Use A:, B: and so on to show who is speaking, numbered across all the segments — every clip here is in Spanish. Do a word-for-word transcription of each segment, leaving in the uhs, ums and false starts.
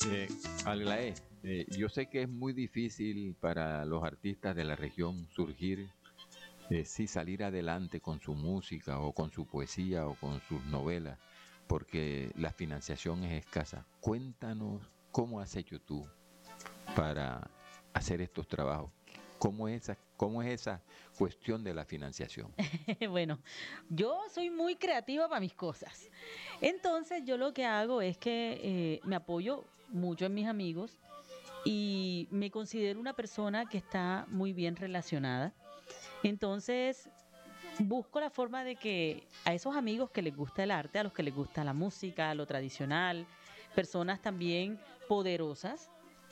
A: Eh, Aglaé, eh, yo sé que es muy difícil para los artistas de la región surgir, eh, sí, salir adelante con su música o con su poesía o con sus novelas, porque la financiación es escasa. Cuéntanos cómo has hecho tú para hacer estos trabajos. ¿Cómo es esa, cómo es esa cuestión de la financiación?
B: Bueno, yo soy muy creativa para mis cosas. Entonces yo lo que hago es que eh, me apoyo mucho en mis amigos y me considero una persona que está muy bien relacionada. Entonces busco la forma de que a esos amigos que les gusta el arte, a los que les gusta la música, lo tradicional, personas también poderosas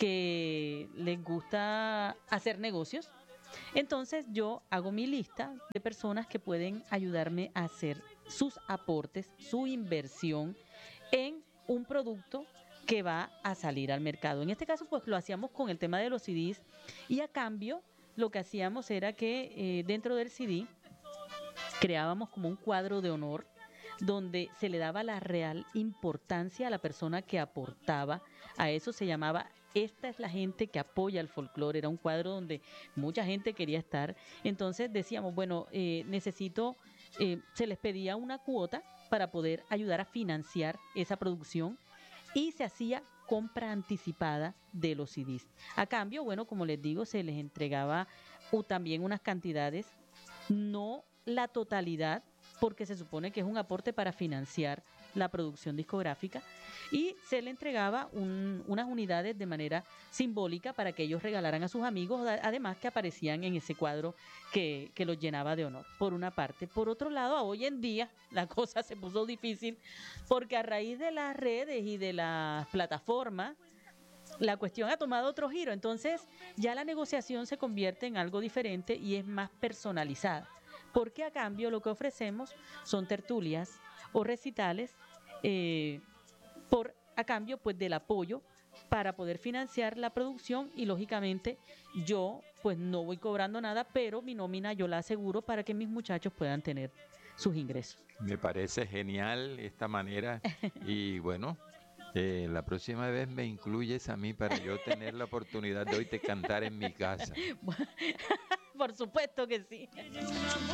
B: que les gusta hacer negocios, entonces yo hago mi lista de personas que pueden ayudarme a hacer sus aportes, su inversión en un producto que va a salir al mercado. En este caso, pues lo hacíamos con el tema de los C Ds y a cambio lo que hacíamos era que eh, dentro del C D creábamos como un cuadro de honor donde se le daba la real importancia a la persona que aportaba. A eso se llamaba esta es la gente que apoya el folclore. Era un cuadro donde mucha gente quería estar. Entonces decíamos, bueno, eh, necesito, eh, se les pedía una cuota para poder ayudar a financiar esa producción y se hacía compra anticipada de los C Ds. A cambio, bueno, como les digo, se les entregaba uh, también unas cantidades, no la totalidad, porque se supone que es un aporte para financiar la producción discográfica, y se le entregaba un, unas unidades de manera simbólica para que ellos regalaran a sus amigos, además que aparecían en ese cuadro que, que los llenaba de honor, por una parte. Por otro lado, hoy en día la cosa se puso difícil porque a raíz de las redes y de las plataformas, la cuestión ha tomado otro giro, entonces ya la negociación se convierte en algo diferente y es más personalizada, porque a cambio lo que ofrecemos son tertulias o recitales eh, por a cambio pues del apoyo para poder financiar la producción y lógicamente yo pues no voy cobrando nada, pero mi nómina yo la aseguro para que mis muchachos puedan tener sus ingresos.
A: Me parece genial esta manera y bueno, eh, la próxima vez me incluyes a mí para yo tener la oportunidad de hoy de cantar en mi casa.
B: Por supuesto que sí.